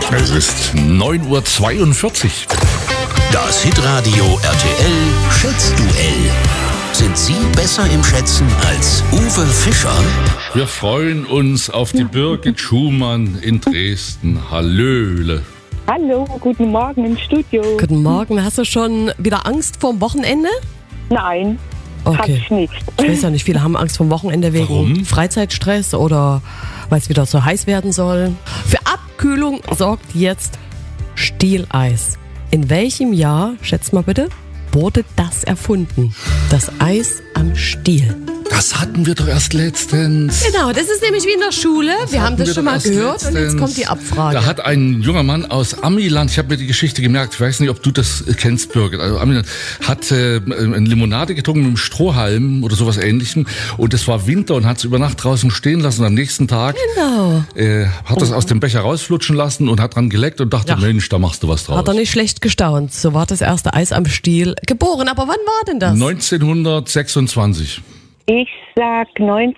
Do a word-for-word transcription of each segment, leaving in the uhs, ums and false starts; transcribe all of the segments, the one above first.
Es ist neun Uhr zweiundvierzig. Das Hitradio R T L Schätzduell. Sind Sie besser im Schätzen als Uwe Fischer? Wir freuen uns auf die Birgit Schumann in Dresden. Hallöle. Hallo, guten Morgen im Studio. Guten Morgen. Hast du schon wieder Angst vorm Wochenende? Nein, hab Okay. ich nicht. Ich weiß ja nicht, viele haben Angst vorm Wochenende wegen Warum? Freizeitstress oder weil es wieder so heiß werden soll. Für Abkühlung sorgt jetzt Stieleis. In welchem Jahr, schätzt mal bitte, wurde das erfunden? Das Eis am Stiel. Das hatten wir doch erst letztens. Genau, das ist nämlich wie in der Schule. Wir haben hatten das wir schon doch mal erst gehört und jetzt letztens. kommt die Abfrage. Da hat ein junger Mann aus Amiland, ich habe mir die Geschichte gemerkt, ich weiß nicht, ob du das kennst, Birgit, also Amiland, hat äh, eine Limonade getrunken mit einem Strohhalm oder sowas Ähnlichem und es war Winter und hat es über Nacht draußen stehen lassen und am nächsten Tag Genau. äh, hat das aus dem Becher rausflutschen lassen und hat dran geleckt und dachte, Ja. Mensch, da machst du was draus. Hat er nicht schlecht gestaunt. So war das erste Eis am Stiel geboren. Aber wann war denn das? neunzehnhundertsechsundzwanzig. Ich sag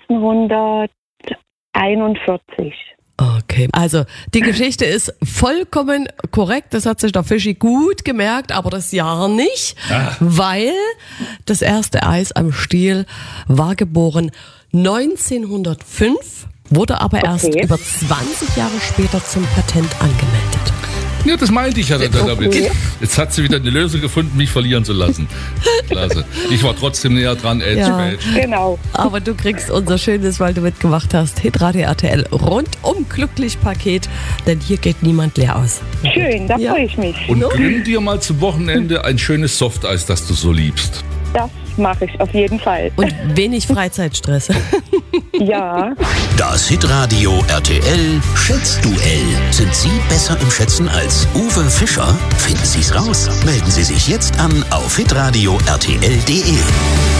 neunzehnhunderteinundvierzig. Okay, also die Geschichte ist vollkommen korrekt. Das hat sich der Fischi gut gemerkt, aber das Jahr nicht, weil das erste Eis am Stiel war geboren neunzehnhundertfünf, wurde aber erst Okay. über zwanzig Jahre später zum Patent angemeldet. Ja, das meinte ich ja dann damit. Okay. Jetzt hat sie wieder eine Lösung gefunden, mich verlieren zu lassen. Klasse. Ich war trotzdem näher dran, äh, Ja. spät. Genau. Aber du kriegst unser schönes, weil du mitgemacht hast, Hitradio R T L rundum glücklich Paket, denn hier geht niemand leer aus. Schön, da Ja. freue ich mich. Und gönn dir mal zum Wochenende ein schönes Softeis, das du so liebst. Das mache ich auf jeden Fall. Und wenig Freizeitstress. Ja, Das Hitradio R T L Schätzduell. Sind Sie besser im Schätzen als Uwe Fischer? Finden Sie's raus. Melden Sie sich jetzt an auf hitradio R T L punkt de.